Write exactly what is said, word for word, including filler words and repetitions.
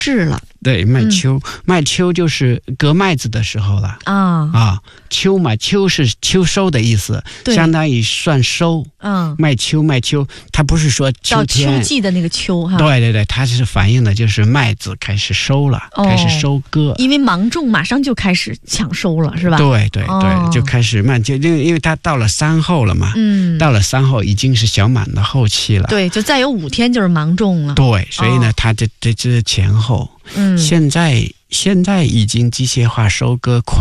是了。 对，麦秋、嗯、麦秋就是割麦子的时候了啊啊，秋嘛，秋是秋收的意思，相当于算收。 嗯， 麦秋麦秋，它不是说秋天到秋季的那个秋哈。 对对对，它是反映的就是麦子开始收了，哦、开始收割。 因为芒种马上就开始抢收了，是吧？ 对对对，哦、就开始慢，就因为因为它到了三后了嘛，嗯，到了三后已经是小满的后期了。 对，就再有五天就是芒种了。 对，所以呢，哦、它这这这前后。嗯，现在现在已经机械化收割快。